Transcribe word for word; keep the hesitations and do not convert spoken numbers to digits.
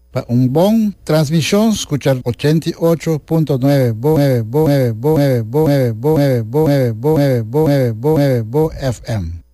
Pa un bon transmisión, escuchar ochenta y ocho punto nueve Bo, nueve, Bo, nueve, Bo, nueve, Bo, nueve, Bo, nueve, Bo, nueve, Bo, nueve, Bo, nueve, Bo, F M.